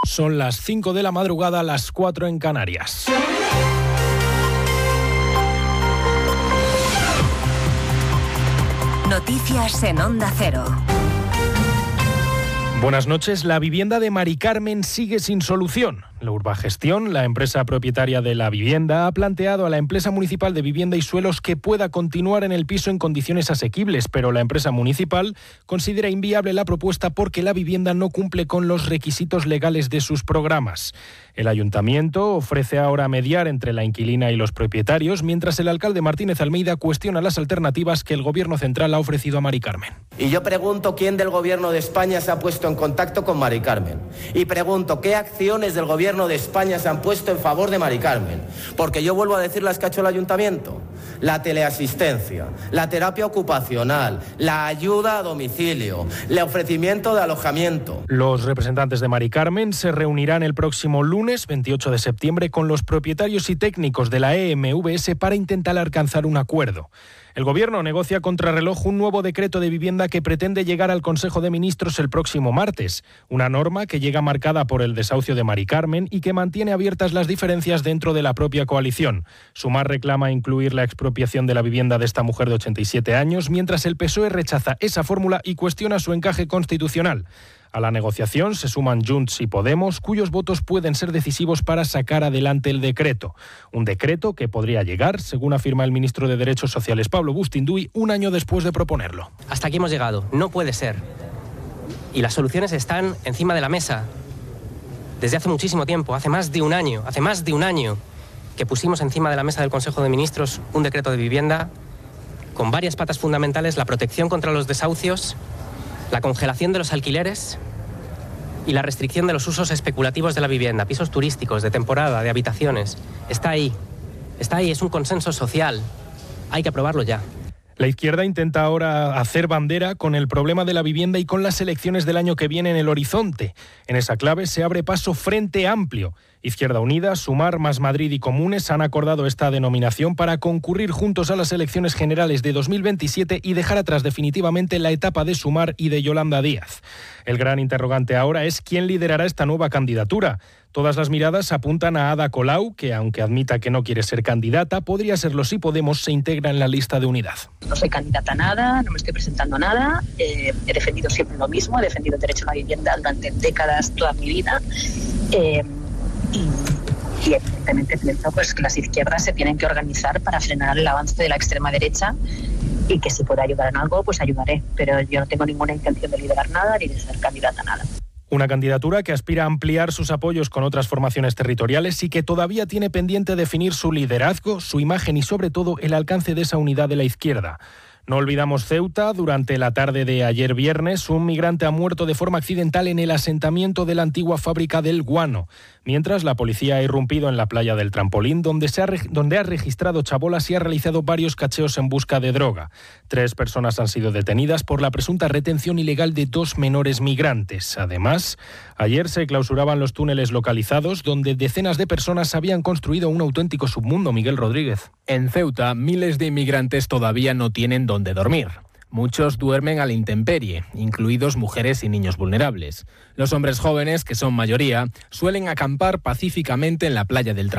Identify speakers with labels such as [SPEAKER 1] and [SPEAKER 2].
[SPEAKER 1] Son las 5 de la madrugada, las 4 en Canarias.
[SPEAKER 2] Noticias en Onda Cero.
[SPEAKER 1] Buenas noches. La vivienda de Mari Carmen sigue sin solución. La Urbagestión, la empresa propietaria de la vivienda, ha planteado a la empresa municipal de vivienda y suelos que pueda continuar en el piso en condiciones asequibles, pero la empresa municipal considera inviable la propuesta porque la vivienda no cumple con los requisitos legales de sus programas. El ayuntamiento ofrece ahora mediar entre la inquilina y los propietarios, mientras el alcalde Martínez Almeida cuestiona las alternativas que el gobierno central ha ofrecido a Mari Carmen.
[SPEAKER 3] Y yo pregunto quién del gobierno de España se ha puesto en contacto con Mari Carmen. Y pregunto qué acciones del gobierno de España se han puesto en favor de Mari Carmen. Porque yo vuelvo a decir las que ha hecho el ayuntamiento. La teleasistencia, la terapia ocupacional, la ayuda a domicilio, el ofrecimiento de alojamiento.
[SPEAKER 1] Los representantes de Mari Carmen se reunirán el próximo lunes 28 de septiembre con los propietarios y técnicos de la EMVS para intentar alcanzar un acuerdo. El Gobierno negocia a contrarreloj un nuevo decreto de vivienda que pretende llegar al Consejo de Ministros el próximo martes. Una norma que llega marcada por el desahucio de Mari Carmen y que mantiene abiertas las diferencias dentro de la propia coalición. Sumar reclama incluir la expropiación de la vivienda de esta mujer de 87 años, mientras el PSOE rechaza esa fórmula y cuestiona su encaje constitucional. A la negociación se suman Junts y Podemos, cuyos votos pueden ser decisivos para sacar adelante el decreto. Un decreto que podría llegar, según afirma el ministro de Derechos Sociales, Pablo Bustinduy, un año después de proponerlo.
[SPEAKER 4] Hasta aquí hemos llegado. No puede ser. Y las soluciones están encima de la mesa. Desde hace muchísimo tiempo, hace más de un año, que pusimos encima de la mesa del Consejo de Ministros un decreto de vivienda con varias patas fundamentales: la protección contra los desahucios, la congelación de los alquileres y la restricción de los usos especulativos de la vivienda, pisos turísticos, de temporada, de habitaciones. Está ahí, es un consenso social. Hay que aprobarlo ya.
[SPEAKER 1] La izquierda intenta ahora hacer bandera con el problema de la vivienda y con las elecciones del año que viene en el horizonte. En esa clave se abre paso Frente Amplio. Izquierda Unida, Sumar, Más Madrid y Comunes han acordado esta denominación para concurrir juntos a las elecciones generales de 2027 y dejar atrás definitivamente la etapa de Sumar y de Yolanda Díaz. El gran interrogante ahora es quién liderará esta nueva candidatura. Todas las miradas apuntan a Ada Colau, que aunque admita que no quiere ser candidata, podría serlo si Podemos se integra en la lista de unidad.
[SPEAKER 5] No soy candidata a nada, no me estoy presentando a nada, he defendido siempre lo mismo, he defendido el derecho a la vivienda durante décadas, toda mi vida. Y evidentemente pienso que las izquierdas se tienen que organizar para frenar el avance de la extrema derecha y que si puedo ayudar en algo, pues ayudaré. Pero yo no tengo ninguna intención de liderar nada ni de ser candidata a nada.
[SPEAKER 1] Una candidatura que aspira a ampliar sus apoyos con otras formaciones territoriales y que todavía tiene pendiente definir su liderazgo, su imagen y sobre todo el alcance de esa unidad de la izquierda. No olvidamos Ceuta. Durante la tarde de ayer viernes, un migrante ha muerto de forma accidental en el asentamiento de la antigua fábrica del guano, mientras la policía ha irrumpido en la playa del Trampolín, donde ha registrado chabolas y ha realizado varios cacheos en busca de droga. 3 personas han sido detenidas por la presunta retención ilegal de 2 menores migrantes. Además, ayer se clausuraban los túneles localizados, donde decenas de personas habían construido un auténtico submundo. Miguel Rodríguez.
[SPEAKER 6] En Ceuta, miles de inmigrantes todavía no tienen dónde dormir. Muchos duermen a la intemperie, incluidos mujeres y niños vulnerables. Los hombres jóvenes, que son mayoría, suelen acampar pacíficamente en la playa del Trampolín.